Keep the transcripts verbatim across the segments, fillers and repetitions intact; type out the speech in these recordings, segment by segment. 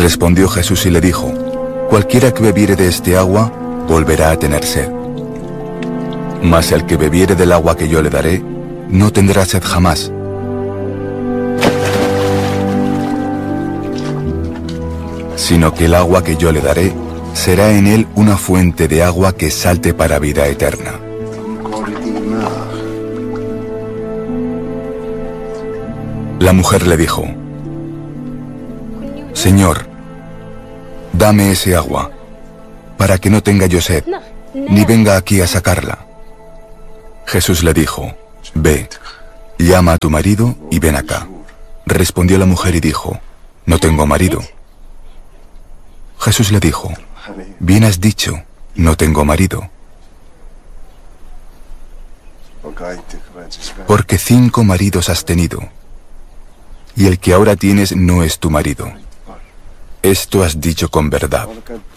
Respondió Jesús y le dijo: cualquiera que bebiere de este agua, volverá a tener sed. Mas el que bebiere del agua que yo le daré, no tendrá sed jamás. Sino que el agua que yo le daré, será en él una fuente de agua que salte para vida eterna. La mujer le dijo: Señor, dame ese agua, para que no tenga yo sed, ni venga aquí a sacarla. Jesús le dijo: Ve, llama a tu marido y ven acá. Respondió la mujer y dijo: No tengo marido. Jesús le dijo: Bien has dicho, no tengo marido. Porque cinco maridos has tenido, y el que ahora tienes no es tu marido. Esto has dicho con verdad.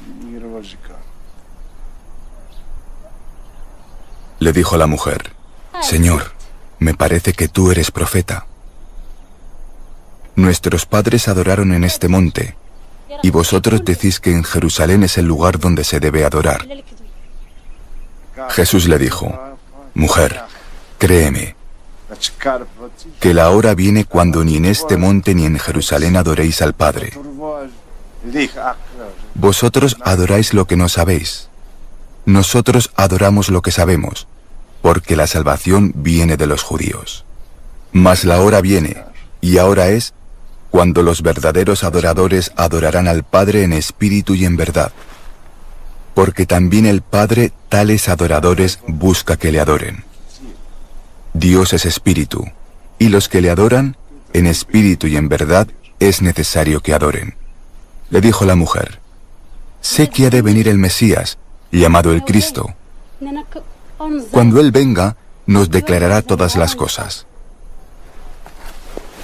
Le dijo la mujer: Señor, me parece que tú eres profeta. Nuestros padres adoraron en este monte, y vosotros decís que en Jerusalén es el lugar donde se debe adorar. Jesús le dijo: Mujer, créeme, que la hora viene cuando ni en este monte ni en Jerusalén adoréis al Padre. Vosotros adoráis lo que no sabéis. Nosotros adoramos lo que sabemos, porque la salvación viene de los judíos. Mas la hora viene, y ahora es, cuando los verdaderos adoradores adorarán al Padre en espíritu y en verdad. Porque también el Padre tales adoradores busca que le adoren. Dios es espíritu, y los que le adoran, en espíritu y en verdad, es necesario que adoren. Le dijo la mujer: Sé que ha de venir el Mesías, llamado el Cristo. Cuando Él venga, nos declarará todas las cosas.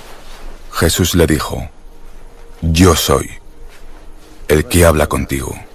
Jesús le dijo: Yo soy el que habla contigo.